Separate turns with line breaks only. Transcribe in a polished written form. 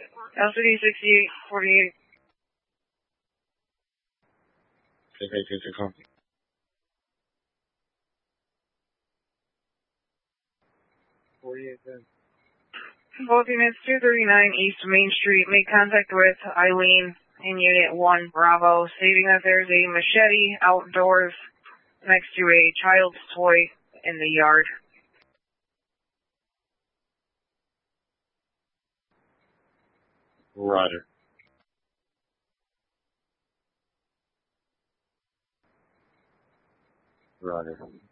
LCD 6848.
Take copy.
Both units 239 East Main Street. Make contact with Eileen in Unit 1 Bravo, stating that there's a machete outdoors next to a child's toy in the yard.
Roger. Roger.